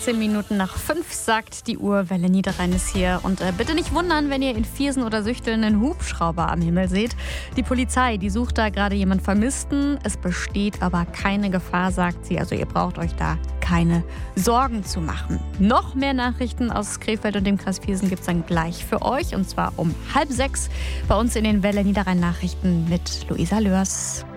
16 Minuten nach 5 sagt die Uhr. Welle Niederrhein ist hier. Und bitte nicht wundern, wenn ihr in Viersen oder Süchteln einen Hubschrauber am Himmel seht. Die Polizei, die sucht da gerade jemanden Vermissten. Es besteht aber keine Gefahr, sagt sie. Also ihr braucht euch da keine Sorgen zu machen. Noch mehr Nachrichten aus Krefeld und dem Kreis Viersen gibt es dann gleich für euch. Und zwar um 5:30 bei uns in den Welle Niederrhein Nachrichten mit Luisa Lörs.